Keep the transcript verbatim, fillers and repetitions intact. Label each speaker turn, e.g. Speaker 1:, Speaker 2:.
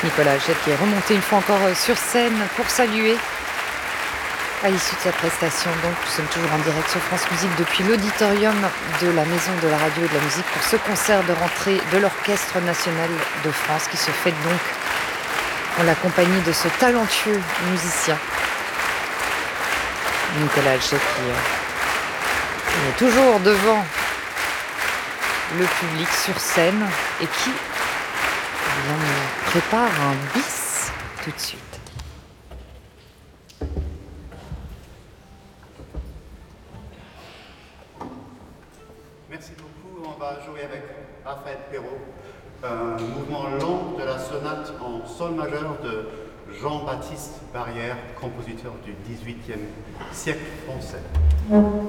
Speaker 1: Nicolas Algette qui est remonté une fois encore sur scène pour saluer à l'issue de sa prestation. Donc nous sommes toujours en direct sur France Musique depuis l'auditorium de la Maison de la Radio et de la Musique pour ce concert de rentrée de l'Orchestre National de France qui se fête donc en la compagnie de ce talentueux musicien Nicolas Algette qui euh, est toujours devant le public sur scène et qui eh bien, nous prépare un bis tout de suite.
Speaker 2: Merci beaucoup. On va jouer avec Raphaël Perrault, un mouvement lent de la sonate en sol majeur de Jean-Baptiste Barrière, compositeur du dix-huitième siècle français.